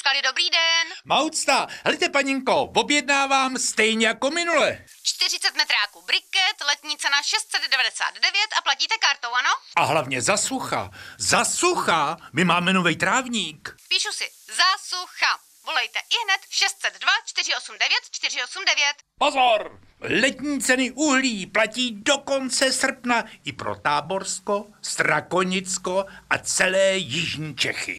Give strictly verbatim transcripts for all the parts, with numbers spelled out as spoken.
Skali, dobrý den. Maucta, helejte paninko, objednávám stejně jako minule. čtyřicet metráků briket, letní cena šest set devadesát devět a platíte kartou, ano? A hlavně za sucha. Za sucha, my máme novej trávník. Píšu si, za sucha. Volejte ihned šest set dva čtyři osm devět čtyři osm devět. Pozor! Letní ceny uhlí platí do konce srpna i pro Táborsko, Strakonicko a celé jižní Čechy.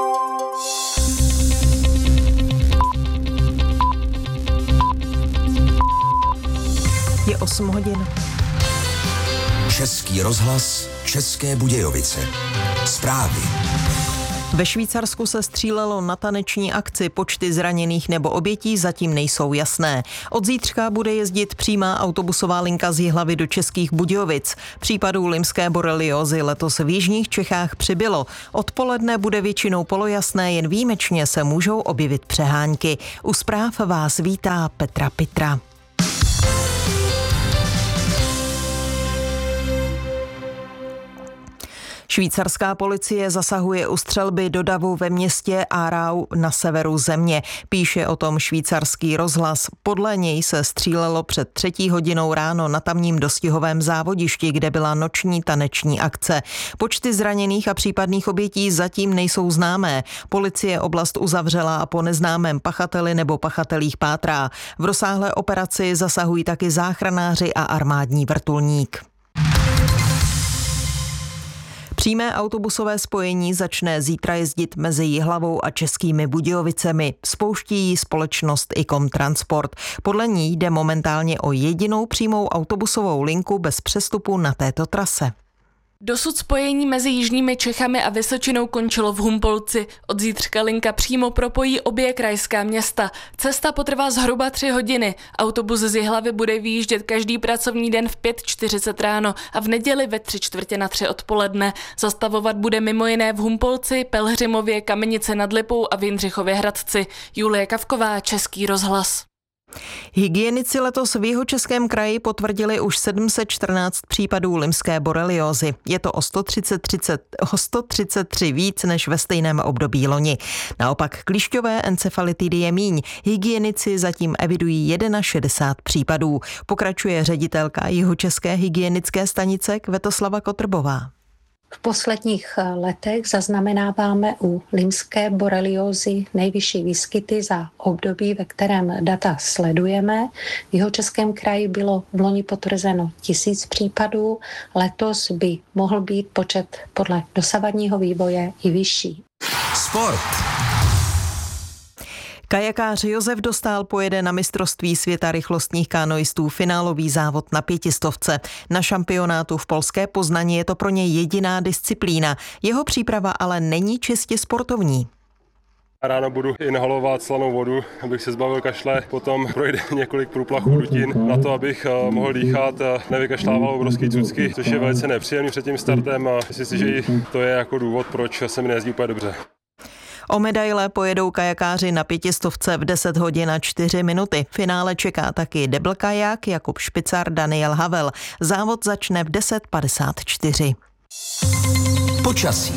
Je osm hodin. Český rozhlas, České Budějovice. Zprávy. Ve Švýcarsku se střílelo na taneční akci, počty zraněných nebo obětí zatím nejsou jasné. Od zítřka bude jezdit přímá autobusová linka z Jihlavy do Českých Budějovic. Případů lymské boreliózy letos v jižních Čechách přibylo. Odpoledne bude většinou polojasné, jen výjimečně se můžou objevit přehánky. U zpráv vás vítá Petra Pitra. Švýcarská policie zasahuje u střelby do davu ve městě Aarau na severu země. Píše o tom švýcarský rozhlas. Podle něj se střílelo před třetí hodinou ráno na tamním dostihovém závodišti, kde byla noční taneční akce. Počty zraněných a případných obětí zatím nejsou známé. Policie oblast uzavřela a po neznámém pachateli nebo pachatelích pátrá. V rozsáhlé operaci zasahují taky záchranáři a armádní vrtulník. Přímé autobusové spojení začne zítra jezdit mezi Jihlavou a Českými Budějovicemi. Spouští ji společnost Icom Transport. Podle ní jde momentálně o jedinou přímou autobusovou linku bez přestupu na této trase. Dosud spojení mezi jižními Čechami a Vysočinou končilo v Humpolci. Od zítřka linka přímo propojí obě krajská města. Cesta potrvá zhruba tři hodiny. Autobus z Jihlavy bude vyjíždět každý pracovní den v pět čtyřicet ráno a v neděli ve tři čtvrtě na tři odpoledne. Zastavovat bude mimo jiné v Humpolci, Pelhřimově, Kamenice nad Lipou a v Jindřichově Hradci. Julie Kavková, Český rozhlas. Hygienici letos v Jihočeském kraji potvrdili už sedm set čtrnáct případů lymské boreliózy. Je to o sto třicet tři víc než ve stejném období loni. Naopak klíšťové encefalitidy je míň. Hygienici zatím evidují šedesát jedna případů. Pokračuje ředitelka Jihočeské hygienické stanice Kvetoslava Kotrbová. V posledních letech zaznamenáváme u lymské boreliózy nejvyšší výskyty za období, ve kterém data sledujeme. V Jihočeském kraji bylo v loni potvrzeno tisíc případů, letos by mohl být počet podle dosavadního vývoje i vyšší. Sport. Kajakář Josef Dostál pojede na mistrovství světa rychlostních kanoistů finálový závod na pětistovce. Na šampionátu v polské Poznani je to pro něj jediná disciplína. Jeho příprava ale není čistě sportovní. Ráno budu inhalovat slanou vodu, abych se zbavil kašle, potom projde několik průplachů dutin na to, abych mohl dýchat, nevykašlával obrovský cucky, což je velice nepříjemný před tím startem a myslím si, že i to je jako důvod, proč se mi nejezdí úplně dobře. O medaile pojedou kajakáři na pětistovce v deset hodin a čtyři minuty. V finále čeká taky debl kajak, Jakub Špicar, Daniel Havel. Závod začne v deset padesát čtyři. Počasí.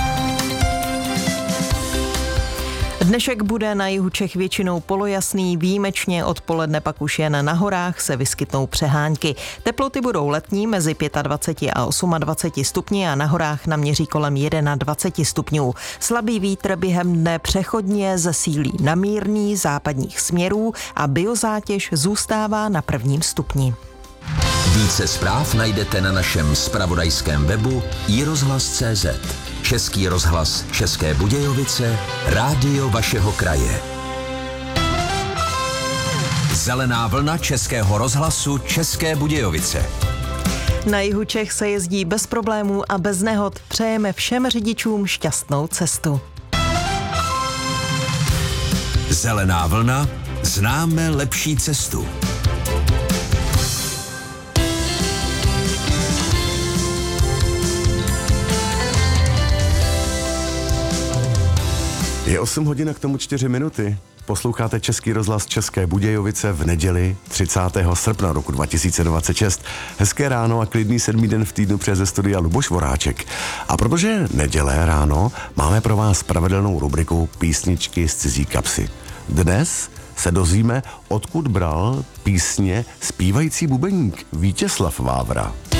Dnešek bude na jihu Čech většinou polojasný, výjimečně odpoledne pak už jen na horách se vyskytnou přehánky. Teploty budou letní mezi dvacet pět a dvacet osm stupni a na horách naměří kolem dvacet jedna stupňů. Slabý vítr během dne přechodně zesílí na mírný západních směrů a biozátěž zůstává na prvním stupni. Více zpráv najdete na našem zpravodajském webu i rozhlas tečka cé zet. Český rozhlas České Budějovice, rádio vašeho kraje. Zelená vlna Českého rozhlasu České Budějovice. Na jihu Čech se jezdí bez problémů a bez nehod. Přejeme všem řidičům šťastnou cestu. Zelená vlna, známe lepší cestu. Je osm hodin a k tomu čtyři minuty. Posloucháte Český rozhlas České Budějovice v neděli třicátého srpna roku dva tisíce dvacet šest. Hezké ráno a klidný sedmý den v týdnu přes studia Luboš Voráček. A protože je neděle ráno, máme pro vás pravidelnou rubriku Písničky z cizí kapsy. Dnes se dozvíme, odkud bral písně zpívající bubeník Vítězslav Vávra.